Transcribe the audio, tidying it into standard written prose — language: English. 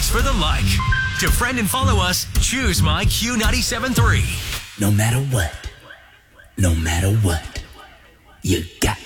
Thanks for the like. To friend and follow us, choose My Q97.3. No matter what, you got